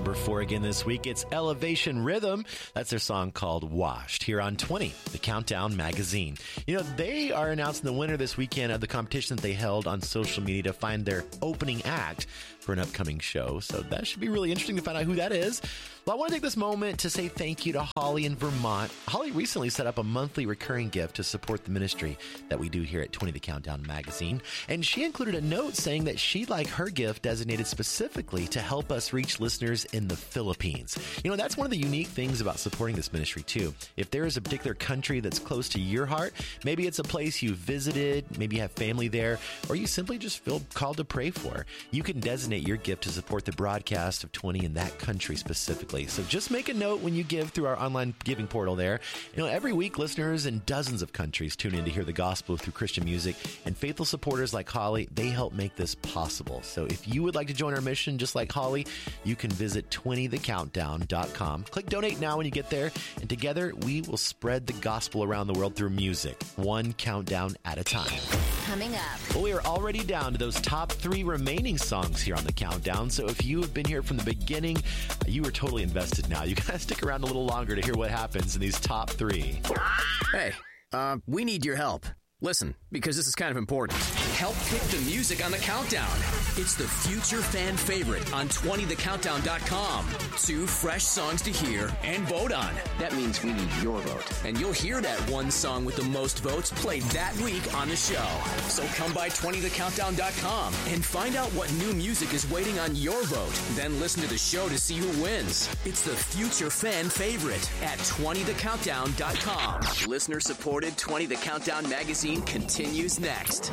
number 4 again this week. It's Elevation Rhythm. That's their song called Washed here on 20, the Countdown magazine. You know, they are announcing the winner this weekend of the competition that they held on social media to find their opening act for an upcoming show. So that should be really interesting to find out who that is. Well, I want to take this moment to say thank you to Holly in Vermont. Holly recently set up a monthly recurring gift to support the ministry that we do here at 20 The Countdown magazine. And she included a note saying that she'd like her gift designated specifically to help us reach listeners in the Philippines. You know, that's one of the unique things about supporting this ministry too. If there is a particular country that's close to your heart, maybe it's a place you visited, maybe you have family there, or you simply just feel called to pray for, you can designate your gift to support the broadcast of 20 in that country specifically. So just make a note when you give through our online giving portal there. You know, every week listeners in dozens of countries tune in to hear the gospel through Christian music, and faithful supporters like Holly, they help make this possible. So if you would like to join our mission just like Holly, you can visit 20thecountdown.com. Click donate now when you get there, and together we will spread the gospel around the world through music, one countdown at a time. Coming up. Well, we are already down to those top 3 remaining songs here on the countdown. So if you have been here from the beginning, you are totally invested now. You gotta stick around a little longer to hear what happens in these top 3. Hey, we need your help. Listen, because this is kind of important. Help pick the music on the countdown. It's the future fan favorite on 20thecountdown.com. 2 fresh songs to hear and vote on. That means we need your vote. And you'll hear that one song with the most votes played that week on the show. So come by 20thecountdown.com and find out what new music is waiting on your vote. Then listen to the show to see who wins. It's the future fan favorite at 20thecountdown.com. Listener-supported 20 The Countdown magazine continues next.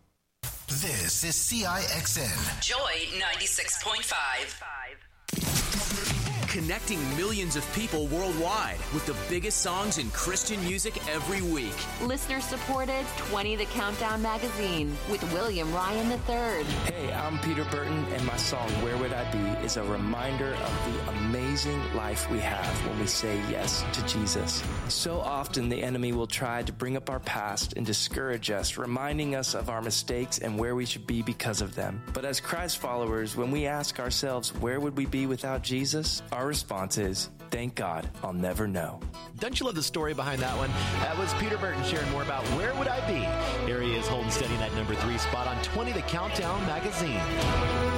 This is CIXN. Joy 96.5. Connecting millions of people worldwide with the biggest songs in Christian music every week. Listener-supported 20 The Countdown magazine with William Ryan III. Hey, I'm Peter Burton, and my song, Where Would I Be, is a reminder of the amazing life we have when we say yes to Jesus. So often the enemy will try to bring up our past and discourage us, reminding us of our mistakes and where we should be because of them. But as Christ followers, when we ask ourselves, where would we be without Jesus? Our response is, thank God, I'll never know. Don't you love the story behind that one? That was Peter Burton sharing more about Where Would I Be? Here he is holding steady in that number 3 spot on 20 The Countdown magazine.